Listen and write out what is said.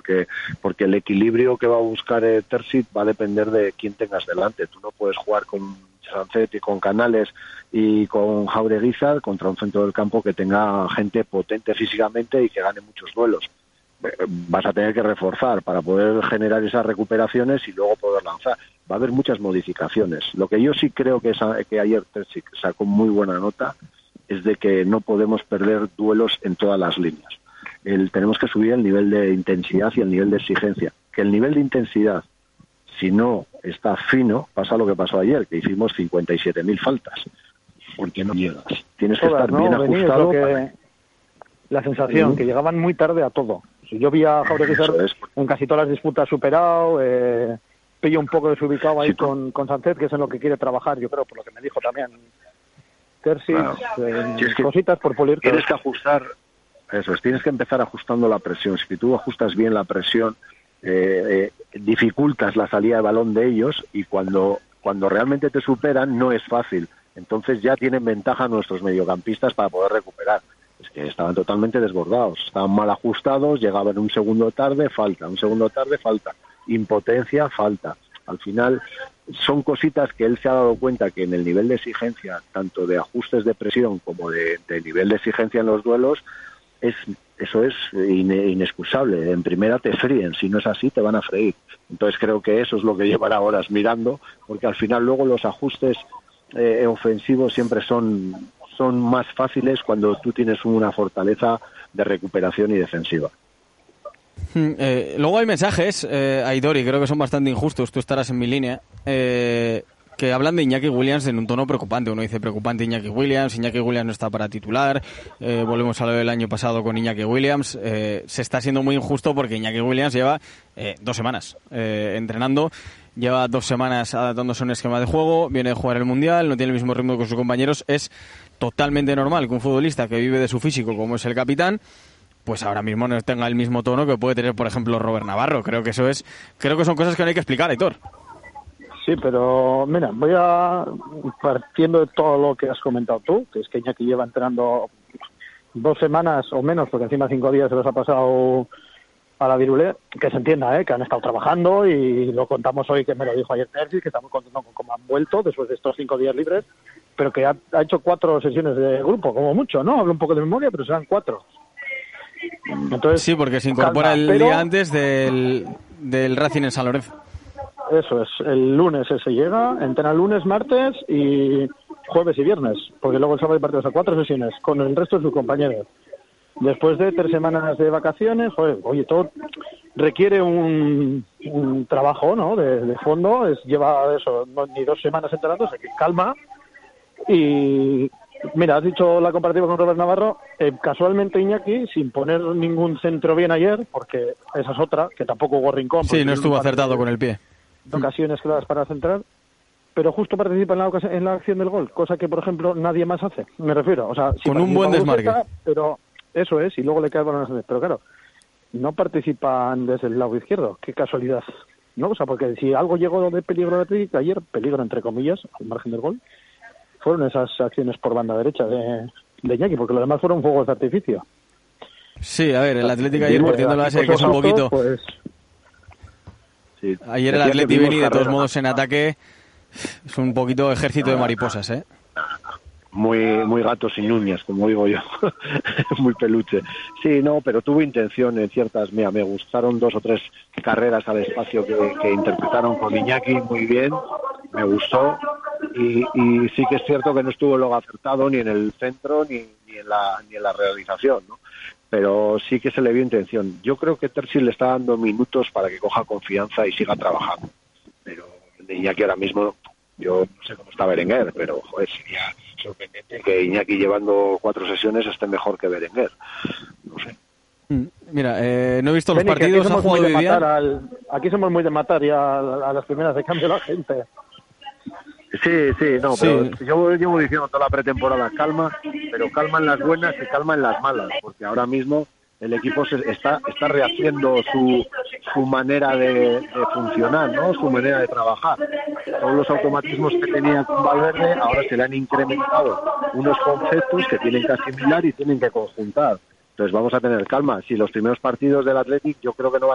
porque el equilibrio que va a buscar Terzic va a depender de quién tengas delante. Tú no puedes jugar con Sánchez y con Canales y con Jaureguizar contra un centro del campo que tenga gente potente físicamente y que gane muchos duelos. Vas a tener que reforzar para poder generar esas recuperaciones y luego poder lanzar. Va a haber muchas modificaciones. Lo que yo sí creo que ayer Terzic sacó muy buena nota es de que no podemos perder duelos en todas las líneas. Tenemos que subir el nivel de intensidad y el nivel de exigencia. Que el nivel de intensidad, si no está fino, pasa lo que pasó ayer, que hicimos 57.000 faltas. Porque no llegas. Tienes que estar bien ajustado. La sensación, que llegaban muy tarde a todo. Yo vi a Jaureguizar en casi todas las disputas superado, pillo un poco desubicado ahí con Sánchez, que es en lo que quiere trabajar, yo creo, por lo que me dijo también Terzic, cositas por pulir. Tienes que ajustar, tienes que empezar ajustando la presión. Si tú ajustas bien la presión, dificultas la salida de balón de ellos y cuando realmente te superan no es fácil. Entonces ya tienen ventaja nuestros mediocampistas para poder recuperar. Es que estaban totalmente desbordados, estaban mal ajustados, llegaban un segundo tarde, falta, impotencia, falta. Al final son cositas que él se ha dado cuenta que en el nivel de exigencia, tanto de ajustes de presión como de nivel de exigencia en los duelos, eso es inexcusable. En primera te fríen, si no es así te van a freír. Entonces creo que eso es lo que llevará horas mirando, porque al final luego los ajustes ofensivos siempre son más fáciles cuando tú tienes una fortaleza de recuperación y defensiva. Luego hay mensajes, Aitor, y creo que son bastante injustos, tú estarás en mi línea, que hablan de Iñaki Williams en un tono preocupante. Uno dice preocupante Iñaki Williams no está para titular, volvemos a lo del año pasado con Iñaki Williams, se está siendo muy injusto porque Iñaki Williams lleva 2 semanas entrenando, lleva 2 semanas adaptándose a un esquema de juego, viene a jugar el Mundial, no tiene el mismo ritmo que sus compañeros. Es totalmente normal que un futbolista que vive de su físico, como es el capitán, pues ahora mismo no tenga el mismo tono que puede tener, por ejemplo, Robert Navarro. Creo que son cosas que no hay que explicar, Aitor. Sí, pero mira, voy a partiendo de todo lo que has comentado tú, que es que Iñaki lleva entrenando 2 semanas o menos, porque encima 5 días se los ha pasado a la virulé, que se entienda, que han estado trabajando, y lo contamos hoy, que me lo dijo ayer Terzic, que estamos contentos con cómo han vuelto después de estos 5 días libres, pero que ha hecho 4 sesiones de grupo, como mucho, ¿no? Hablo un poco de memoria, pero serán 4. Entonces, sí, porque se incorpora el día antes del Racing en San Lorenzo. Eso es, el lunes se llega, entrena lunes, martes y jueves y viernes, porque luego el sábado hay partidos, a 4 sesiones con el resto de sus compañeros. Después de 3 semanas de vacaciones, todo requiere un trabajo, ¿no? De fondo, lleva eso, ni 2 semanas entrenando, que calma. Y mira, has dicho la comparativa con Robert Navarro, casualmente Iñaki, sin poner ningún centro bien ayer, porque esa es otra, que tampoco hubo rincón. Sí, no estuvo acertado con el pie. Ocasiones claras para centrar, pero justo participa en la acción del gol, cosa que, por ejemplo, nadie más hace, me refiero. O sea, con un buen desmarque. Pero eso es, y luego le cae el balón a Sánchez. Pero claro, no participan desde el lado izquierdo, qué casualidad, ¿no? O sea, porque si algo llegó de peligro de Atlético ayer, peligro entre comillas, al margen del gol, fueron esas acciones por banda derecha de Iñaki, porque lo demás fueron fuegos de artificio. Sí, a ver, el Atlético ayer, partiendo la base que es un poquito... Pues... Sí. Ayer el Atleti venía de todos modos en ataque, es un poquito ejército de mariposas, ¿eh? Muy gato sin uñas, como digo yo, muy peluche. Sí, no, pero tuvo intención en ciertas. Mira, me gustaron 2 o 3 carreras al espacio que interpretaron con Iñaki muy bien, me gustó, y sí que es cierto que no estuvo luego acertado ni en el centro ni en la realización, ¿no? Pero sí que se le vio intención. Yo creo que Terzic le está dando minutos para que coja confianza y siga trabajando. Pero de Iñaki ahora mismo, yo no sé cómo está Berenguer, pero sería sorprendente que Iñaki llevando 4 sesiones esté mejor que Berenguer. No sé. Mira, no he visto los partidos, ha jugado Vivian. Aquí somos muy de matar ya a las primeras de cambio la gente. Sí, no, pero sí. Yo llevo diciendo toda la pretemporada calma, pero calma en las buenas y calma en las malas, porque ahora mismo el equipo está rehaciendo su manera de funcionar, ¿no? Su manera de trabajar. Todos los automatismos que tenía con Valverde ahora se le han incrementado unos conceptos que tienen que asimilar y tienen que conjuntar. Entonces vamos a tener calma. Si los primeros partidos del Athletic yo creo que no